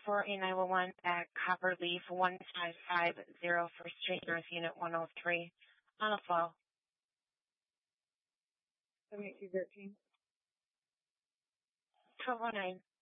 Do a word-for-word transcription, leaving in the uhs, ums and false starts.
for a nine one one at Copperleaf one five five zero First Street, North Unit one oh three. On a flow. seventy-two thirteen. twelve oh nine.